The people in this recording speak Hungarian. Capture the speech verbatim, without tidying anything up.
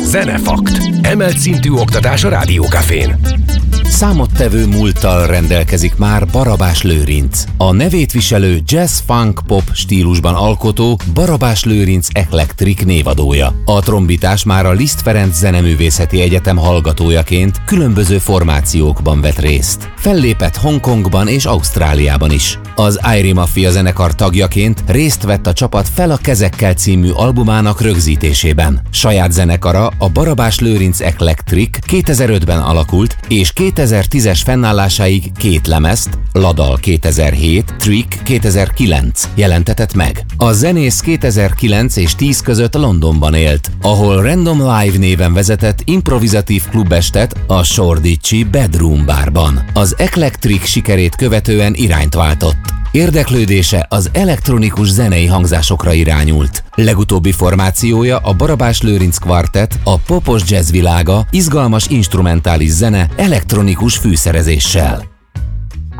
Zenefakt. Emelt szintű oktatás a Rádiókafén. Számottevő múlttal rendelkezik már Barabás Lőrinc. A nevét viselő jazz-funk-pop stílusban alkotó Barabás Lőrinc Eclectric névadója. A trombitás már a Liszt Ferenc Zeneművészeti Egyetem hallgatójaként különböző formációkban vett részt. Fellépett Hongkongban és Ausztráliában is. Az Airy Mafia zenekar tagjaként részt vett a csapat Fel a kezekkel című albumának rögzítésében. Saját zenekara, a Barabás Lőrinc Eclectric kétezer-ötben alakult, és kétezer-tízes fennállásáig két lemezt, Ladal kétezer-hét, Trick kétezer-kilenc jelentetett meg. A zenész kétezer-kilenc és tíz között Londonban élt, ahol Random Live néven vezetett improvizatív klubestet a Shoreditch-i Bedroom Barban. Az Eclectric sikerét követően irányt váltott. Érdeklődése az elektronikus zenei hangzásokra irányult. Legutóbbi formációja a Barabás Lőrinc Quartet, a popos jazz világa, izgalmas instrumentális zene elektronikus fűszerezéssel.